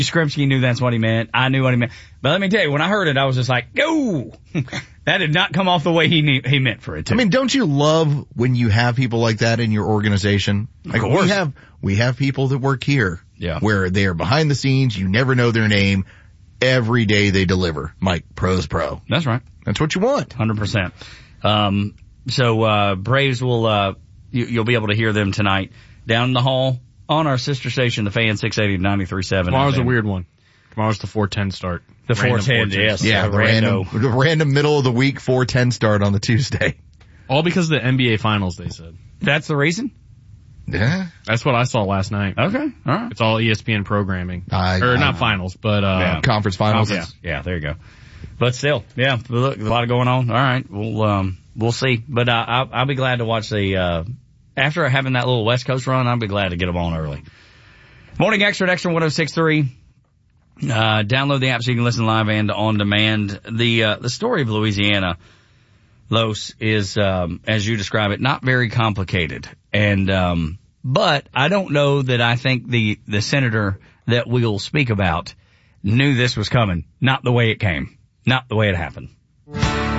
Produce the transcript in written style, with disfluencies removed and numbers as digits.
Skrimsky knew that's what he meant. I knew what he meant. But let me tell you, when I heard it, I was just like, go! That did not come off the way he meant for it to. I mean, don't you love when you have people like that in your organization? Like, we have people that work here. Yeah. Where they're behind the scenes, you never know their name. Every day they deliver. Mike, pro's pro. That's right. That's what you want. 100%. So Braves will, you'll be able to hear them tonight down in the hall on our sister station, the Fan 680 93.7. Tomorrow's a weird one. Tomorrow's the 4:10 start. The 4:10, yes. Yeah, the random middle of the week 4:10 start on the Tuesday. All because of the NBA Finals, they said. That's the reason? Yeah. That's what I saw last night. Okay, all right. It's all ESPN programming. Not finals, but conference finals. Yeah, there you go. But still, yeah, look, a lot going on. All right, we'll see. But I'll be glad to watch the after having that little West Coast run, I'll be glad to get them on early. Morning Extra at Extra 106.3. Download the app so you can listen live and on demand. The story of Louisiana, Los, is, as you describe it, not very complicated. And, but I don't know that I think the senator that we'll speak about knew this was coming. Not the way it came. Not the way it happened.